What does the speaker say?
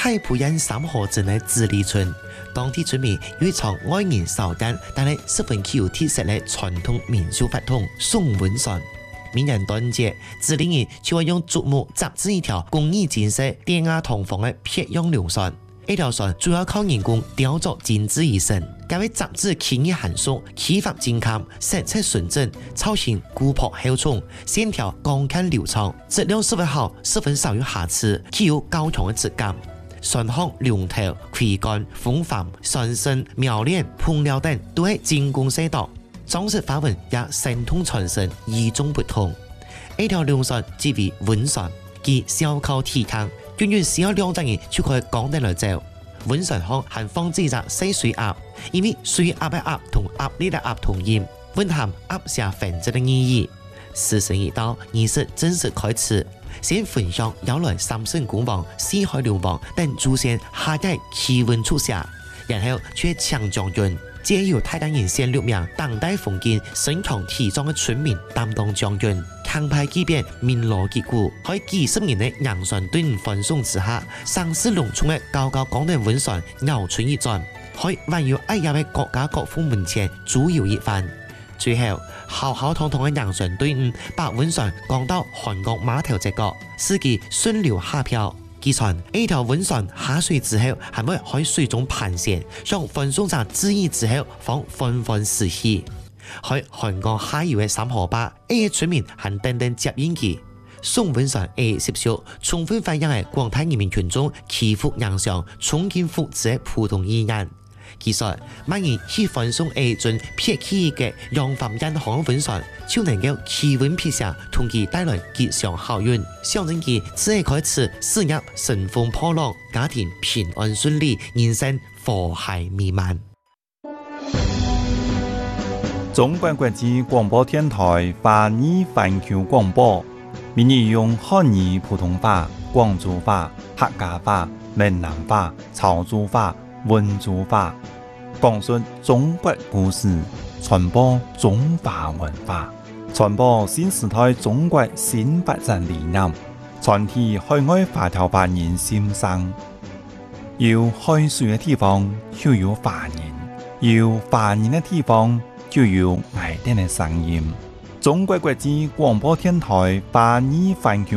太浦县三河镇的紫里村，当地村民有一场外形少见，但係十分具有特色的傳統民俗活動送瘟神。每年端午節，紫里人就會用竹木紮製一條工藝精細、典雅堂皇的漂洋流船。呢條船主要靠人工雕琢精緻而成，該位紮製輕易含縮，ขี法精巧，色彩純正，造型古樸厚重，線條剛看流暢，質量十分好，十分少有瑕疵，具有高強的質感。船殼、龍頭、桅杆、風帆、船身、苗鏈、噴料等都係精工細琢，裝飾花紋也神通傳神，與眾不同。呢條龍船即為瘟船，其小靠體康，遠遠只要2隻人就可以趕得來走。瘟船殼還放置一隻細水鴨，因為水鴨的鴨同鴨裏的鴨同音，蘊含鴨下繁殖的意義。時辰一到，儀式正式開始。先焚香邀來三聖古王、四海龍王等祖先下界祈溫出下，然後卻搶將軍，借由太丹人先6名當代封建身強體壯的村民擔當將軍，強派機變鳴鑼擊鼓，喺幾十年的洋船隊伍歡送之下，聲勢隆重的高高廣的瘟船繞村一轉，喺萬有愛亞的國家國父門前主遊一番。最後，浩浩蕩蕩的洋船隊伍把瘟船趕到韓國碼頭這個，使其順流下漂。據傳，呢條瘟船下水之後，還會喺水中盤旋，向歡送者致意之後，方歡歡死去。喺韓國下游的三河壩，呢啲村民還等等接應佢。送瘟船嘅習俗，充分反映喺廣大人民群眾祈福洋上、崇敬福祉的普通意願。其實，萬人去歡送一尊撇起嘅揚帆引航瘟船，就能夠祈瘟辟邪，同其帶來吉祥好運，象徵其自己開始事業順風破浪，家庭平安順利，人生和諧美滿。 中國國際廣播電台華語環球廣播，每日用漢語普通話、廣州話、客家話、閩南話、潮州話、溫州話，講述中國故事，傳播中華文化，傳播新時代中國新發展理念，傳遞海外華僑華人心聲。有海水嘅地方就有華人，有華人嘅地方就有愛哋嘅聲音。中國國際廣播電台華語環球